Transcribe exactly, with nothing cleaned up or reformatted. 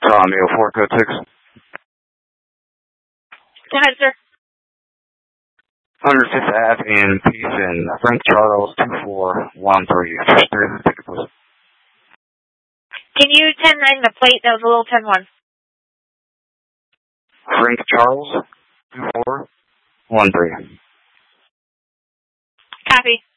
Romeo four code six. Go ahead, sir. one hundred fifth Avenue in Peace in Frank Charles two four one three. First three of the ticket, please. Can you ten nine the plate? That was a little ten one. Frank Charles two four one three. Copy.